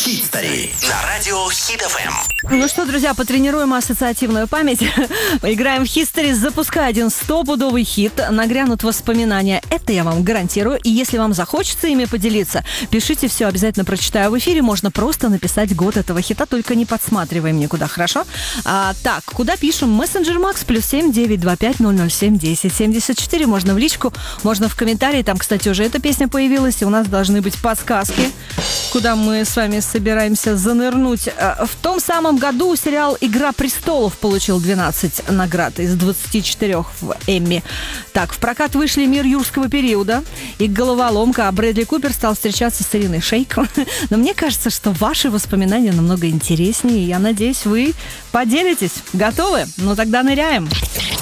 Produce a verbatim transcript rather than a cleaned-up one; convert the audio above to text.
Хистори на радио Хит эф эм. Ну что, друзья, потренируем ассоциативную память. Играем в Хистори. Запускай один стопудовый хит. Нагрянут воспоминания. Это я вам гарантирую. И если вам захочется ими поделиться, пишите все, обязательно прочитаю в эфире. Можно просто написать год этого хита, только не подсматриваем никуда, хорошо? А, так, куда пишем? Мессенджер Макс плюс семь девять два пять ноль ноль семь десять семьдесят четыре. Можно в личку, можно в комментарии. Там, кстати, уже эта песня появилась. И у нас должны быть подсказки, куда мы с вами собираемся занырнуть. В том самом году сериал «Игра престолов» получил двенадцать наград из двадцати четырёх в Эмми. Так, в прокат вышли «Мир юрского периода» и «Головоломка», а Брэдли Купер стал встречаться с Ириной Шейк. Но мне кажется, что ваши воспоминания намного интереснее. Я надеюсь, вы поделитесь. Готовы? Ну тогда ныряем.